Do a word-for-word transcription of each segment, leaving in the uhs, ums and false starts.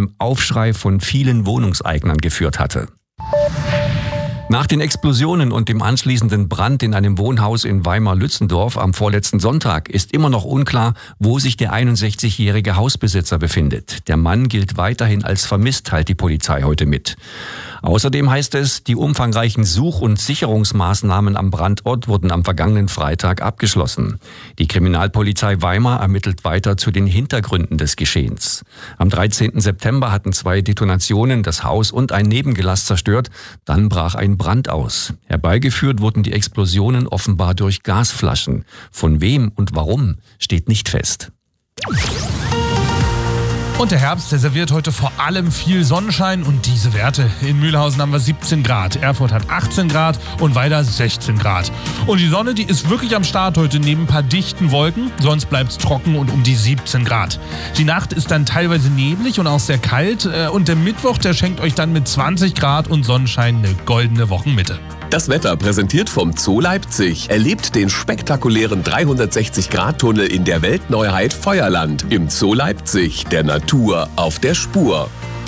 einem Aufschrei von vielen Wohnungseignern geführt hatte. Nach den Explosionen und dem anschließenden Brand in einem Wohnhaus in Weimar-Lützendorf am vorletzten Sonntag ist immer noch unklar, wo sich der einundsechzigjährige Hausbesitzer befindet. Der Mann gilt weiterhin als vermisst, teilt die Polizei heute mit. Außerdem heißt es, die umfangreichen Such- und Sicherungsmaßnahmen am Brandort wurden am vergangenen Freitag abgeschlossen. Die Kriminalpolizei Weimar ermittelt weiter zu den Hintergründen des Geschehens. Am dreizehnten September hatten zwei Detonationen das Haus und ein Nebengelass zerstört. Dann brach ein Brand aus. Herbeigeführt wurden die Explosionen offenbar durch Gasflaschen. Von wem und warum steht nicht fest. Und der Herbst, der serviert heute vor allem viel Sonnenschein und diese Werte. In Mühlhausen haben wir siebzehn Grad, Erfurt hat achtzehn Grad und Weida sechzehn Grad. Und die Sonne, die ist wirklich am Start heute neben ein paar dichten Wolken, sonst bleibt es trocken und um die siebzehn Grad. Die Nacht ist dann teilweise neblig und auch sehr kalt und der Mittwoch, der schenkt euch dann mit zwanzig Grad und Sonnenschein eine goldene Wochenmitte. Das Wetter präsentiert vom Zoo Leipzig. Erlebt den spektakulären dreihundertsechzig-Grad-Tunnel in der Weltneuheit Feuerland. Im Zoo Leipzig, der Natur auf der Spur.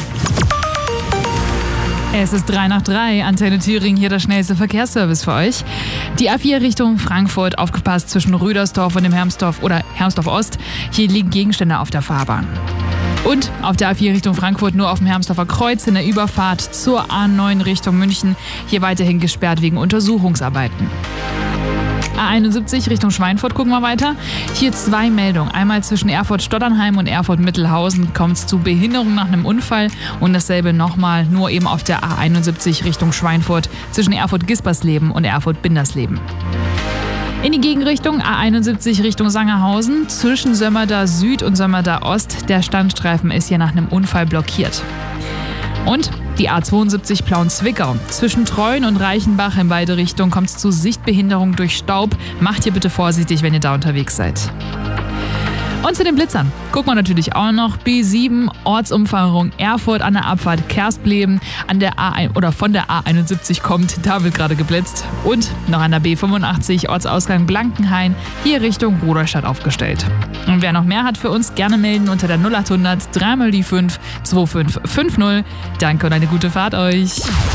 Es ist drei nach drei, Antenne Thüringen, hier der schnellste Verkehrsservice für euch. Die A vier Richtung Frankfurt, aufgepasst zwischen Rüdersdorf und dem Hermsdorf oder Hermsdorf Ost. Hier liegen Gegenstände auf der Fahrbahn. Und auf der A vier Richtung Frankfurt nur auf dem Hermsdorfer Kreuz in der Überfahrt zur A neun Richtung München. Hier weiterhin gesperrt wegen Untersuchungsarbeiten. A einundsiebzig Richtung Schweinfurt gucken wir weiter. Hier zwei Meldungen. Einmal zwischen Erfurt-Stotternheim und Erfurt-Mittelhausen kommt es zu Behinderung nach einem Unfall. Und dasselbe nochmal nur eben auf der A einundsiebzig Richtung Schweinfurt zwischen Erfurt-Gispersleben und Erfurt-Bindersleben. In die Gegenrichtung A einundsiebzig Richtung Sangerhausen zwischen Sömmerda Süd und Sömmerda Ost. Der Standstreifen ist hier nach einem Unfall blockiert. Und die A zweiundsiebzig Plauen-Zwickau. Zwischen Treuen und Reichenbach in beide Richtungen kommt es zu Sichtbehinderung durch Staub. Macht hier bitte vorsichtig, wenn ihr da unterwegs seid. Und zu den Blitzern gucken wir natürlich auch noch. B sieben, Ortsumfahrung Erfurt an der Abfahrt Kerspleben. An der A eins oder von der A einundsiebzig kommt, da wird gerade geblitzt. Und noch an der B fünfundachtzig, Ortsausgang Blankenhain, hier Richtung Rudolstadt aufgestellt. Und wer noch mehr hat für uns, gerne melden unter der null achthundert drei mal die fünf zwei fünf fünf null. Danke und eine gute Fahrt euch.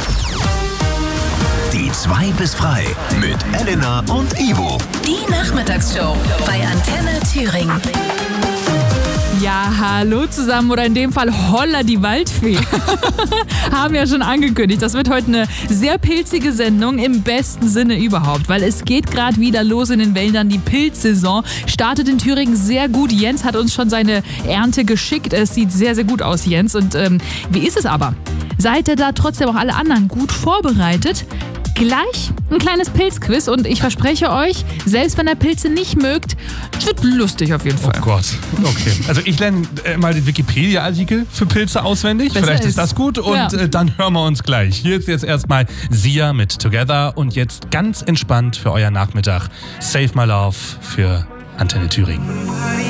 Die zwei bis frei mit Elena und Ivo. Die Nachmittagsshow bei Antenne Thüringen. Ja, hallo zusammen oder in dem Fall Holla die Waldfee. Haben ja schon angekündigt, das wird heute eine sehr pilzige Sendung im besten Sinne überhaupt, weil es geht gerade wieder los in den Wäldern. Die Pilzsaison startet in Thüringen sehr gut. Jens hat uns schon seine Ernte geschickt. Es sieht sehr, sehr gut aus, Jens. Und ähm, wie ist es aber? Seid ihr da trotzdem auch alle anderen gut vorbereitet? Gleich ein kleines Pilzquiz und ich verspreche euch, selbst wenn ihr Pilze nicht mögt, es wird lustig auf jeden Fall. Oh Gott, okay. Also ich lerne äh, mal den Wikipedia-Artikel für Pilze auswendig. Besser Vielleicht ist ist. das gut und Ja. äh, dann hören wir uns gleich. Hier ist jetzt erstmal Sia mit Together und jetzt ganz entspannt für euer Nachmittag Save My Love für Antenne Thüringen.